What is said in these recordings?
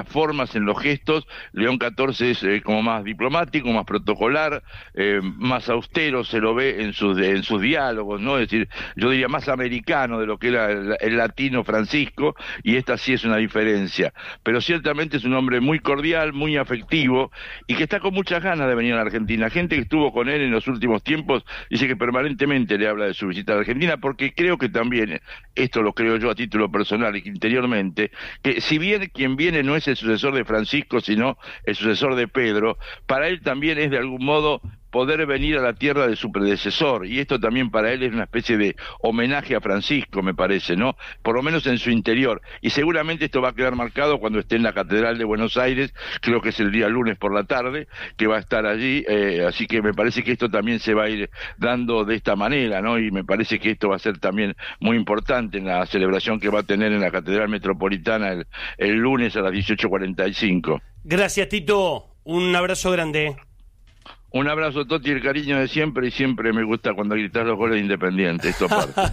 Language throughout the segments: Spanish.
formas, en los gestos. León XIV es como más diplomático, más protocolar, más austero, se lo ve en sus diálogos, ¿no? Es decir, yo diría más americano de lo que era el latino Francisco, y esta sí es una diferencia. Pero ciertamente es un hombre muy cordial, muy afectivo, y que está con muchas ganas de venir a la Argentina. Gente que estuvo con él en los últimos tiempos dice que permanentemente le habla de su visita a la Argentina, porque creo que también, esto lo creo yo a título personal y interiormente, que si bien quien viene no es el sucesor de Francisco, sino el sucesor de Pedro, para él también es de algún modo poder venir a la tierra de su predecesor, y esto también para él es una especie de homenaje a Francisco, me parece, ¿no? Por lo menos en su interior, y seguramente esto va a quedar marcado cuando esté en la Catedral de Buenos Aires, creo que es el día lunes por la tarde, que va a estar allí, así que me parece que esto también se va a ir dando de esta manera, ¿no? Y me parece que esto va a ser también muy importante en la celebración que va a tener en la Catedral Metropolitana el lunes a las 18:45. Gracias, Tito, un abrazo grande. Un abrazo, Toti, el cariño de siempre, y siempre me gusta cuando gritas los goles de Independiente, esto aparte.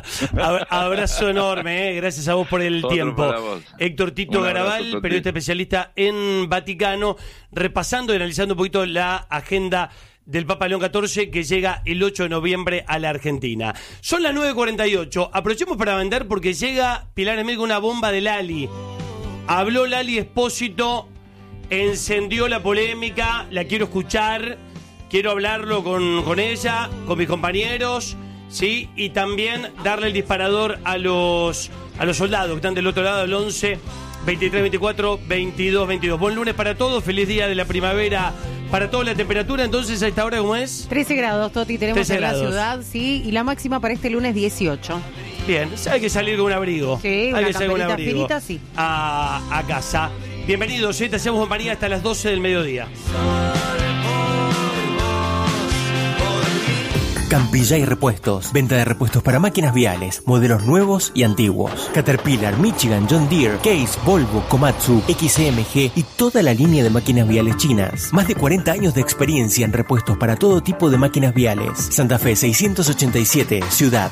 Abrazo enorme, gracias a vos por el tiempo. Héctor Tito Garabal, Toti, periodista especialista en Vaticano, repasando y analizando un poquito la agenda del Papa León XIV, que llega el 8 de noviembre a la Argentina. Son las 9:48, aprovechemos para vender porque llega Pilar Emil con una bomba de Lali. Habló Lali Espósito, encendió la polémica, la quiero escuchar, quiero hablarlo con ella, con mis compañeros, ¿sí? Y también darle el disparador a los soldados que están del otro lado, del 11 23 24 22 22. Buen lunes para todos, feliz día de la primavera para toda la temperatura. Entonces, ¿a esta hora cómo es? 13 grados, Toti, tenemos 13 en grados. la ciudad, sí, y la máxima para este lunes 18. Bien, hay que salir con un abrigo. Sí, hay una que salir con un camperita abrigo finita, sí. a casa. Bienvenidos, te hacemos compañía hasta las 12 del mediodía. Campillay Repuestos. Venta de repuestos para máquinas viales, modelos nuevos y antiguos. Caterpillar, Michigan, John Deere, Case, Volvo, Komatsu, XMG y toda la línea de máquinas viales chinas. Más de 40 años de experiencia en repuestos para todo tipo de máquinas viales. Santa Fe 687, Ciudad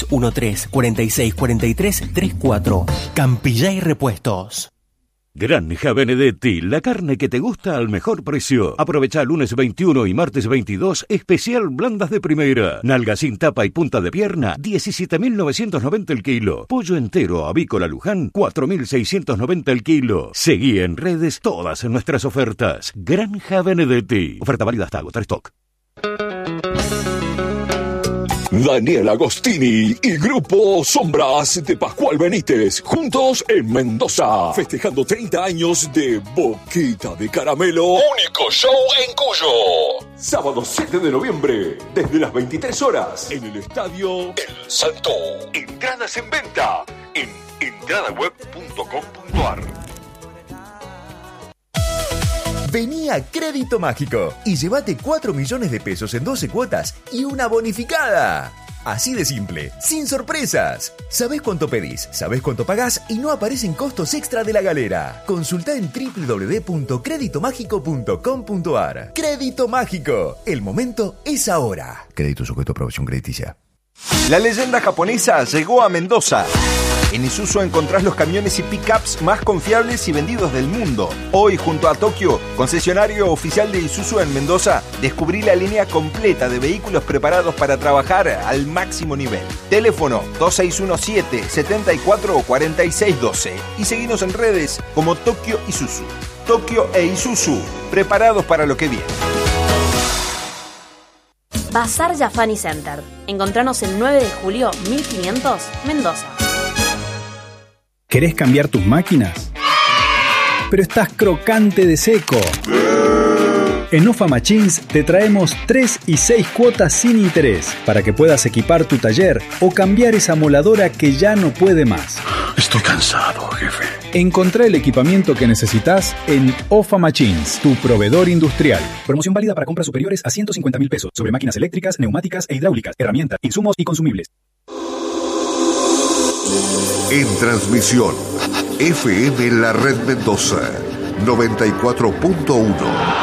2613-4643-34. Campillay Repuestos. Granja Benedetti, la carne que te gusta al mejor precio. Aprovecha lunes 21 y martes 22, especial blandas de primera. Nalga sin tapa y punta de pierna, 17.990 el kilo. Pollo entero avícola Luján, 4.690 el kilo. Seguí en redes todas nuestras ofertas. Granja Benedetti. Oferta válida hasta agotar stock. Daniel Agostini y Grupo Sombras de Pascual Benítez, juntos en Mendoza, festejando 30 años de Boquita de Caramelo, único show en Cuyo. Sábado 7 de noviembre, desde las 23 horas, en el Estadio El Salto. Entradas en venta en entradaweb.com.ar. Vení a Crédito Mágico y llévate 4 millones de pesos en 12 cuotas y una bonificada. Así de simple, sin sorpresas. Sabés cuánto pedís, sabés cuánto pagás y no aparecen costos extra de la galera. Consultá en www.creditomágico.com.ar. Crédito Mágico, el momento es ahora. Crédito sujeto a aprobación crediticia. La leyenda japonesa llegó a Mendoza. En Isuzu encontrás los camiones y pickups más confiables y vendidos del mundo. Hoy, junto a Tokio, concesionario oficial de Isuzu en Mendoza, descubrí la línea completa de vehículos preparados para trabajar al máximo nivel. Teléfono 2617-744612 y seguinos en redes como Tokio Isuzu. Tokio e Isuzu, preparados para lo que viene. Bazar Yafani Center. Encontranos el 9 de julio 1500, Mendoza. ¿Querés cambiar tus máquinas? Pero estás crocante de seco. En Ofa Machines te traemos 3 y 6 cuotas sin interés para que puedas equipar tu taller o cambiar esa moladora que ya no puede más. Estoy cansado, jefe. Encontrá el equipamiento que necesitas en Ofa Machines, tu proveedor industrial. Promoción válida para compras superiores a 150.000 pesos sobre máquinas eléctricas, neumáticas e hidráulicas, herramientas, insumos y consumibles. En transmisión, FM La Red Mendoza, 94.1.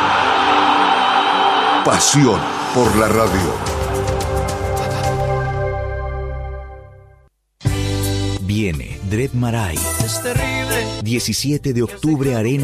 Pasión por la radio. Viene Dred Maray. 17 de octubre, Arena